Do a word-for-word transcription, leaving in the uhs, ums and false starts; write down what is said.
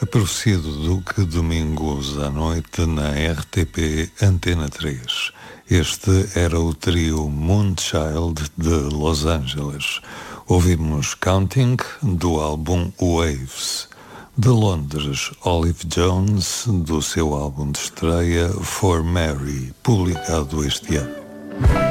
Aproximo do que domingos à noite na R T P Antena três. Este era o trio Moonchild de Los Angeles. Ouvimos Counting, do álbum Waves. De Londres, Olive Jones, do seu álbum de estreia For Mary, publicado este ano.